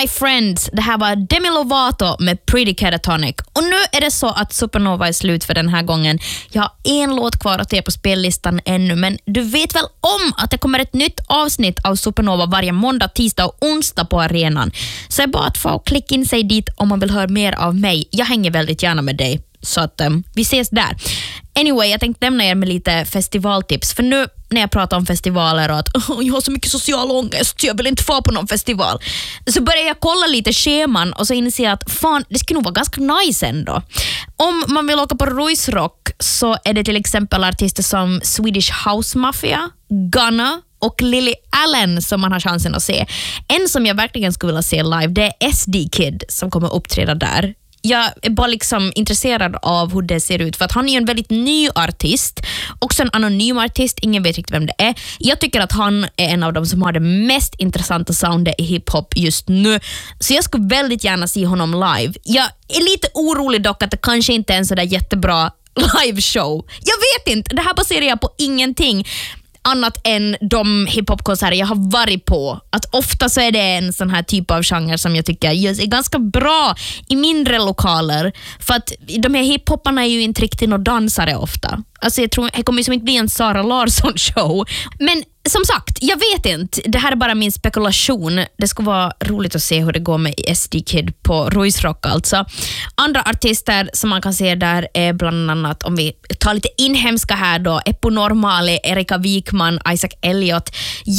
My friends, det här var Demi Lovato med Pretty Catatonic. Och nu är det så att Supernova är slut för den här gången. Jag har en låt kvar att ge på spellistan ännu, men du vet väl om att det kommer ett nytt avsnitt av Supernova varje måndag, tisdag och onsdag på arenan. Så är bara att få klicka in sig dit om man vill höra mer av mig. Jag hänger väldigt gärna med dig, så att vi ses där. Anyway, jag tänkte lämna er med lite festivaltips. För nu när jag pratar om festivaler och att jag har så mycket social ångest, jag vill inte få på någon festival, så börjar jag kolla lite scheman och så inser jag att fan, det skulle nog vara ganska nice ändå. Om man vill åka på Ruis Rock så är det till exempel artister som Swedish House Mafia, Gunna och Lily Allen som man har chansen att se. En som jag verkligen skulle vilja se live, det är SD Kid som kommer uppträda där. Jag är bara liksom intresserad av hur det ser ut, för att han är en väldigt ny artist, också en anonym artist, ingen vet riktigt vem det är. Jag tycker att han är en av dem som har det mest intressanta soundet i hiphop just nu, så jag skulle väldigt gärna se honom live. Jag är lite orolig dock att det kanske inte är en sådär jättebra live show. Jag vet inte, det här baserar jag på ingenting annat än de hiphopkonserter jag har varit på. Att ofta så är det en sån här typ av genre som jag tycker är ganska bra i mindre lokaler. För att de här hiphopparna är ju inte riktigt några dansare ofta. Alltså jag tror det kommer ju inte bli en Sara Larsson show. Men som sagt, jag vet inte. Det här är bara min spekulation. Det skulle vara roligt att se hur det går med SD Kid på Ruis Rock alltså. Andra artister som man kan se där är bland annat, om vi tar lite inhemska här då, Eppu Normali, Erika Wikman, Isaac Elliot,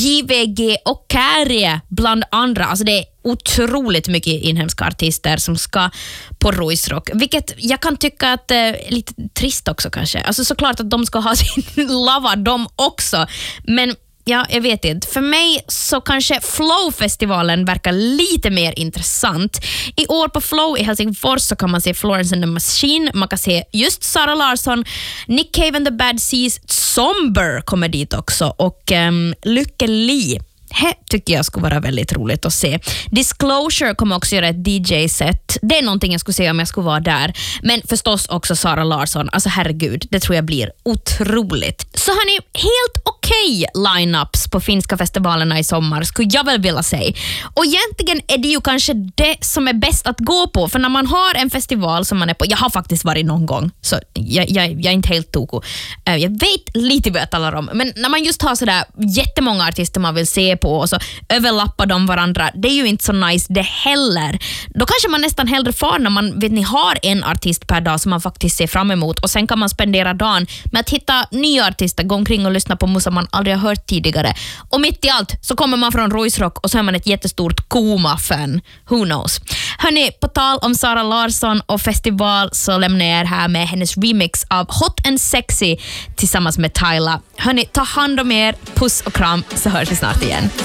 JVG och Kärje bland andra. Alltså det är otroligt mycket inhemska artister som ska på Ruis Rock, vilket jag kan tycka att är lite trist också kanske. Alltså såklart att de ska ha sin lava de också, men ja, jag vet inte. För mig så kanske Flow-festivalen verkar lite mer intressant. I år på Flow i Helsingfors så kan man se Florence and the Machine, man kan se just Sara Larsson, Nick Cave and the Bad Seeds, Somber kommer dit också, och Lykke Li. Det tycker jag skulle vara väldigt roligt att se. Disclosure kommer också göra ett DJ-set. Det är någonting jag skulle se om jag skulle vara där. Men förstås också Sara Larsson. Alltså herregud, det tror jag blir otroligt. Så hörni, helt okej line-ups på finska festivalerna i sommar skulle jag väl vilja säga. Och egentligen är det ju kanske det som är bäst att gå på. För när man har en festival som man är på, jag har faktiskt varit någon gång, så jag är inte helt toko. Jag vet lite vad jag talar om. Men när man just har sådär jättemånga artister man vill se på och så överlappar de varandra, det är ju inte så nice det heller. Då kanske man nästan hellre far när man vet ni har en artist per dag som man faktiskt ser fram emot, och sen kan man spendera dagen med att hitta nya artister, gå omkring och lyssna på musik man aldrig har hört tidigare. Och mitt i allt så kommer man från Ruis Rock och så är man ett jättestort Kuma-fan. Who knows? Hörni, på tal om Sara Larsson och festival så lämnar jag er här med hennes remix av Hot and Sexy tillsammans med Tyla. Hörni, ta hand om er, puss och kram, så hörs vi snart igen.